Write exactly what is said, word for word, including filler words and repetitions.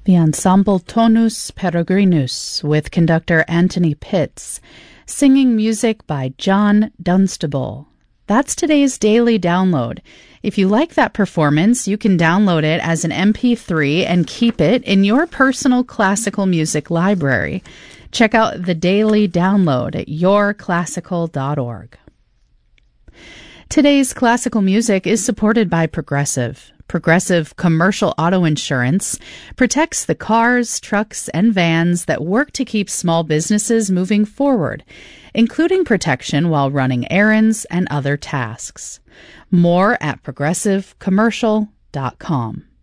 The ensemble Tonus Peregrinus with conductor Anthony Pitts, singing music by John Dunstable. That's today's daily download. If you like that performance, you can download it as an M P three and keep it in your personal classical music library. Check out the daily download at your classical dot org. Today's classical music is supported by Progressive. Progressive Commercial Auto Insurance protects the cars, trucks, and vans that work to keep small businesses moving forward, including protection while running errands and other tasks. More at progressive commercial dot com.